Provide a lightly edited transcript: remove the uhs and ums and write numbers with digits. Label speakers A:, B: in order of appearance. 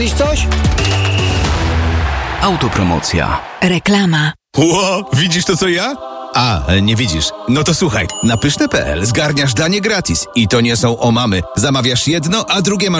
A: coś?
B: Autopromocja.
C: Reklama.
D: Ło, widzisz to co ja? A, nie widzisz. No to słuchaj, na pyszne.pl zgarniasz danie gratis. I to nie są omamy. Zamawiasz jedno, a drugie masz